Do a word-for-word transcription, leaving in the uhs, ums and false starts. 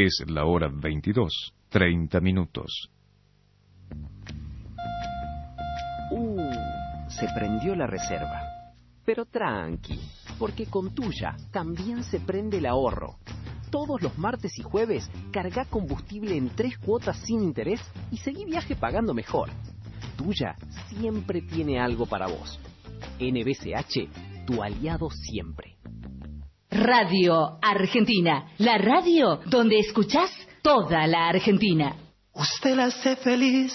Es la hora veintidós, treinta minutos. Uh, se prendió la reserva. Pero tranqui, porque con Tuya también se prende el ahorro. Todos los martes y jueves carga combustible en tres cuotas sin interés y seguí viaje pagando mejor. Tuya siempre tiene algo para vos. N B C H, tu aliado siempre. Radio Argentina, la radio donde escuchás toda la Argentina. Usted la hace feliz.